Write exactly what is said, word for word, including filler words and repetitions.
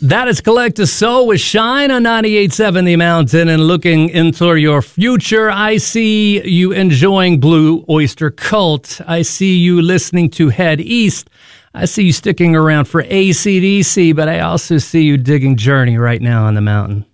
That is Collective Soul with Shine on ninety-eight point seven The Mountain. And looking into your future, I see you enjoying Blue Oyster Cult. I see you listening to Head East. I see you sticking around for A C D C, but I also see you digging Journey right now on the mountain.